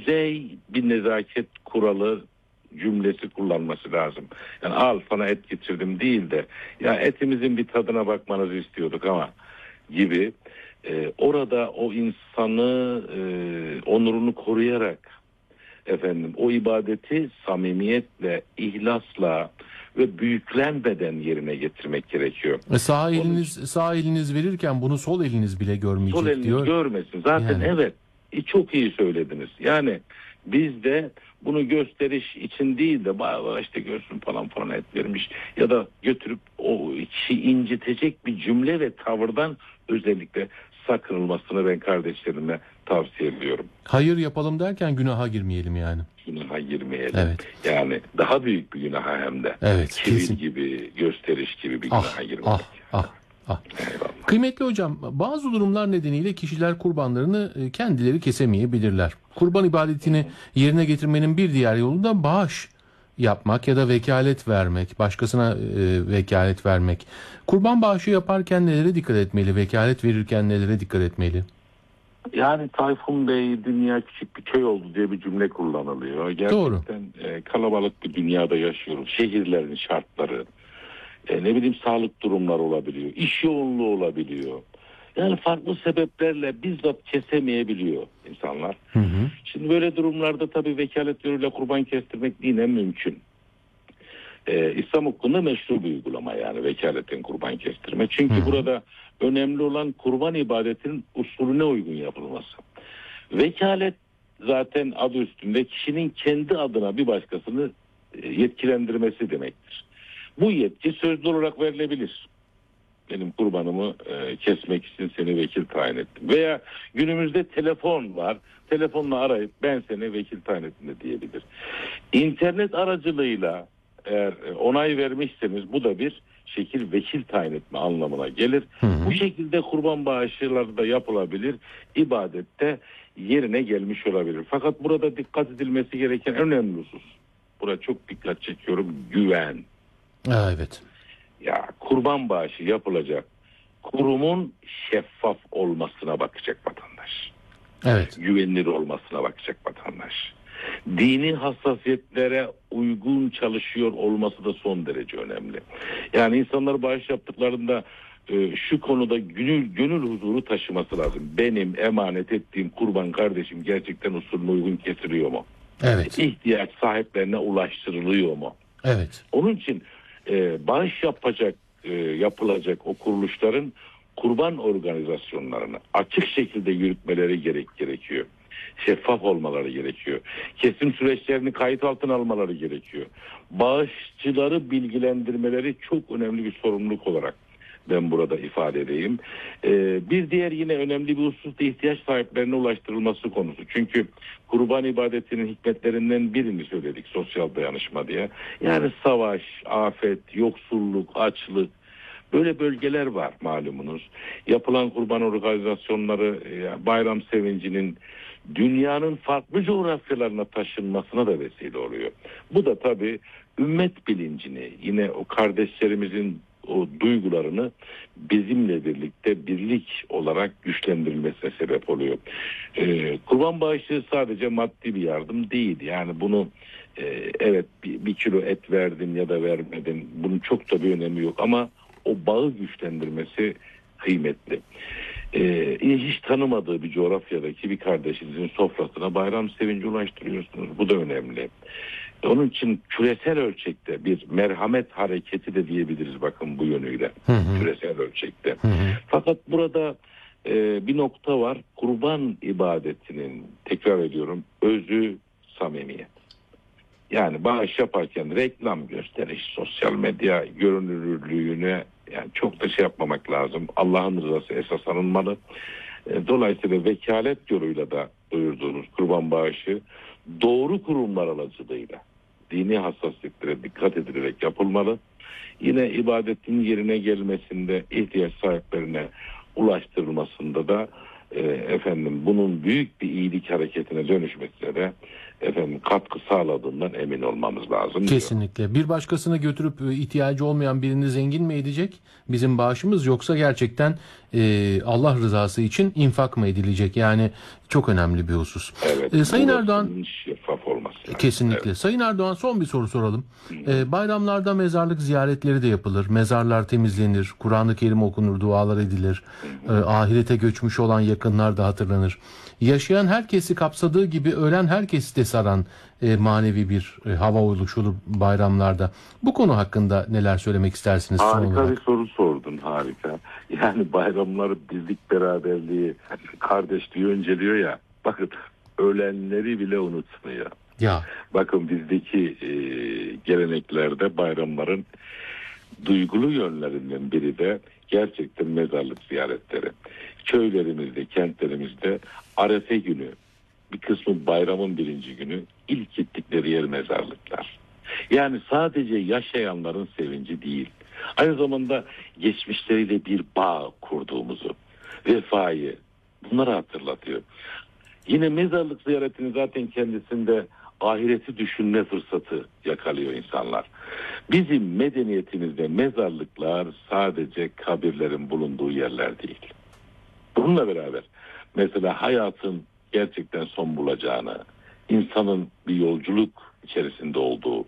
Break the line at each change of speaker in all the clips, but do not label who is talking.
yüzey bir nezaket kuralı cümlesi kullanması lazım. Yani al sana et getirdim değil de ya etimizin bir tadına bakmanızı istiyorduk ama gibi. Orada o insanı onurunu koruyarak o ibadeti samimiyetle, ihlasla ve büyüklenmeden yerine getirmek gerekiyor.
Sağ eliniz verirken bunu sol eliniz bile görmeyecek
sol eliniz
diyor.
görmesin. Zaten evet. Çok iyi söylediniz. Yani biz de bunu gösteriş için değil de işte görsün falan et vermiş ya da götürüp o kişi incitecek bir cümle ve tavırdan özellikle sakınılmasını ben kardeşlerime tavsiye ediyorum.
Hayır yapalım derken günaha girmeyelim yani.
Günaha girmeyelim.
Evet.
Yani daha büyük bir günaha hem de.
Evet.
Kibir
Kesin.
gibi, gösteriş gibi bir günaha girmemek.
Kıymetli hocam, bazı durumlar nedeniyle kişiler kurbanlarını kendileri kesemeyebilirler. Kurban ibadetini yerine getirmenin bir diğer yolu da bağış yapmak ya da vekalet vermek, başkasına vekalet vermek. Kurban bağışı yaparken nelere dikkat etmeli, vekalet verirken nelere dikkat etmeli?
Yani Tayfun Bey, dünya küçük bir köy oldu diye bir cümle kullanılıyor. Gerçekten kalabalık bir dünyada yaşıyoruz. Şehirlerin şartları, sağlık durumları olabiliyor, iş yoğunluğu olabiliyor. Yani farklı sebeplerle bizzat kesemeyebiliyor insanlar.
Hı hı.
Şimdi böyle durumlarda tabii vekalet yoluyla kurban kestirmek yine mümkün. İslam hukukunda meşru bir uygulama yani vekaletin kurban kestirme. Çünkü burada önemli olan kurban ibadetinin usulüne uygun yapılması. Vekalet zaten adı üstünde kişinin kendi adına bir başkasını yetkilendirmesi demektir. Bu yetki sözlü olarak verilebilir. Benim kurbanımı kesmek için seni vekil tayin ettim. Veya günümüzde telefon var. Telefonla arayıp ben seni vekil tayin ettim de diyebilir. İnternet aracılığıyla eğer onay vermişseniz bu da bir şekil vekil tayin etme anlamına gelir. Bu şekilde kurban bağışları da yapılabilir. İbadette yerine gelmiş olabilir. Fakat burada dikkat edilmesi gereken önemli husus. Buraya çok dikkat çekiyorum. Güven.
Evet.
Ya kurban bağışı yapılacak kurumun şeffaf olmasına bakacak vatandaş.
Evet.
Güvenilir olmasına bakacak vatandaş. Dini hassasiyetlere uygun çalışıyor olması da son derece önemli. Yani insanlar bağış yaptıklarında şu konuda gönül huzuru taşıması lazım. Benim emanet ettiğim kurban kardeşim gerçekten usulüne uygun kesiliyor mu?
Evet.
İhtiyaç sahiplerine ulaştırılıyor mu?
Evet.
Onun için bağış yapılacak o kuruluşların kurban organizasyonlarını açık şekilde yürütmeleri gerekiyor. Şeffaf olmaları gerekiyor. Kesim süreçlerini kayıt altına almaları gerekiyor. Bağışçıları bilgilendirmeleri çok önemli bir sorumluluk olarak ben burada ifade edeyim. Bir diğer yine önemli bir husus da ihtiyaç sahiplerine ulaştırılması konusu. Çünkü kurban ibadetinin hikmetlerinden birini söyledik sosyal dayanışma diye. Yani savaş, afet, yoksulluk, açlık böyle bölgeler var malumunuz. Yapılan kurban organizasyonları bayram sevincinin dünyanın farklı coğrafyalarına taşınmasına da vesile oluyor. Bu da tabii ümmet bilincini yine o kardeşlerimizin o duygularını bizimle birlikte birlik olarak güçlendirilmesine sebep oluyor. Kurban bağışı sadece maddi bir yardım değil. Yani bunu evet bir kilo et verdin ya da vermedin bunun çok da bir önemi yok ama o bağı güçlendirmesi kıymetli. Hiç tanımadığı bir coğrafyadaki bir kardeşinizin sofrasına bayram sevinci ulaştırıyorsunuz. Bu da önemli. Onun için küresel ölçekte bir merhamet hareketi de diyebiliriz bakın bu yönüyle. Küresel ölçekte. Fakat burada bir nokta var. Kurban ibadetinin tekrar ediyorum özü samimiyet. Yani bağış yaparken reklam gösteriş, sosyal medya görünürlüğüne yani çok da yapmamak lazım. Allah'ın rızası esas alınmalı. Dolayısıyla vekalet yoluyla da duyurduğunuz kurban bağışı doğru kurumlar aracılığıyla dini hassasiyetlere dikkat edilerek yapılmalı. Yine ibadetin yerine gelmesinde ihtiyaç sahiplerine ulaştırılmasında da bunun büyük bir iyilik hareketine dönüşmesine de katkı sağladığından emin olmamız lazım diyor.
Kesinlikle. Bir başkasına götürüp ihtiyacı olmayan birini zengin mi edecek bizim bağışımız, yoksa gerçekten Allah rızası için infak mı edilecek? Yani çok önemli bir husus.
Evet.
Sayın Erdoğan,
şeffaf olması lazım.
kesinlikle.
Evet.
Sayın Erdoğan, son bir soru soralım. Bayramlarda mezarlık ziyaretleri de yapılır. Mezarlar temizlenir. Kur'an-ı Kerim okunur, dualar edilir. Ahirete göçmüş olan yakınlar da hatırlanır. Yaşayan herkesi kapsadığı gibi ölen herkesi de saran manevi bir hava oluşur bayramlarda. Bu konu hakkında neler söylemek istersiniz son
Harika
olarak?
bir soru sordun, harika. Yani bayramları, birlik, beraberliği, kardeşliği önceliyor ya. Bakın, ölenleri bile unutmuyor.
Ya,
Bakın, bizdeki geleneklerde bayramların duygulu yönlerinden biri de gerçekten mezarlık ziyaretleri. Köylerimizde, kentlerimizde Arefe günü, bir kısmı bayramın birinci günü, ilk gittikleri yer mezarlıklar. Yani sadece yaşayanların sevinci değil, aynı zamanda geçmişleriyle bir bağ kurduğumuzu, vefayı, bunları hatırlatıyor. Yine mezarlık ziyaretini zaten kendisinde ahireti düşünme fırsatı yakalıyor insanlar. Bizim medeniyetimizde mezarlıklar sadece kabirlerin bulunduğu yerler değil. Bununla beraber mesela hayatın gerçekten son bulacağını, insanın bir yolculuk içerisinde olduğu,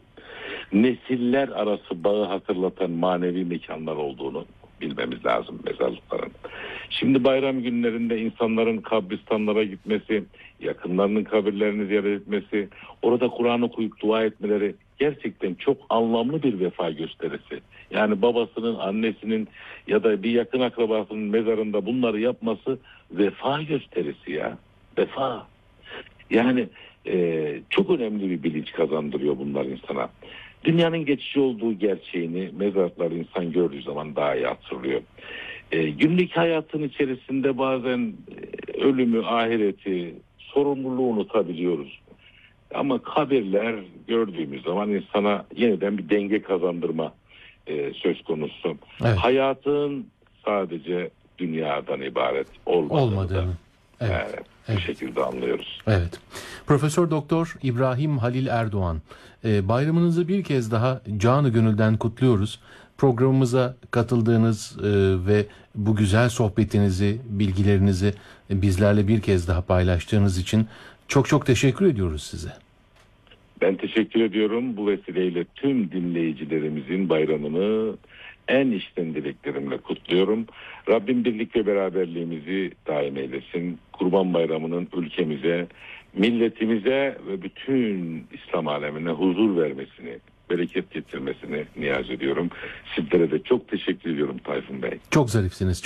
nesiller arası bağı hatırlatan manevi mekanlar olduğunu bilmemiz lazım mezarlıkların. Şimdi bayram günlerinde insanların kabristanlara gitmesi, yakınlarının kabirlerini ziyaret etmesi, orada Kur'an okuyup dua etmeleri gerçekten çok anlamlı bir vefa gösterisi. Yani babasının, annesinin ya da bir yakın akrabasının mezarında bunları yapması vefa gösterisi ya. Vefa. Yani çok önemli bir bilinç kazandırıyor bunlar insana. Dünyanın geçici olduğu gerçeğini mezarlıklar insan gördüğü zaman daha iyi hatırlıyor. Günlük hayatın içerisinde bazen ölümü, ahireti, sorumluluğu unutabiliyoruz. Ama kabirler gördüğümüz zaman insana yeniden bir denge kazandırma söz konusu.
Evet.
Hayatın sadece dünyadan ibaret olmadığını.
Evet.
Bu şekilde anlıyoruz.
Evet. Profesör Doktor İbrahim Halil Erdoğan, bayramınızı bir kez daha canı gönülden kutluyoruz. Programımıza katıldığınız ve bu güzel sohbetinizi, bilgilerinizi bizlerle bir kez daha paylaştığınız için çok çok teşekkür ediyoruz size.
Ben teşekkür ediyorum. Bu vesileyle tüm dinleyicilerimizin bayramını en içten dileklerimle kutluyorum. Rabbim birlik ve beraberliğimizi daim eylesin. Kurban Bayramı'nın ülkemize, milletimize ve bütün İslam alemine huzur vermesini, bereket getirmesini niyaz ediyorum. Sizlere de çok teşekkür ediyorum Tayfun Bey.
Çok zarifsiniz.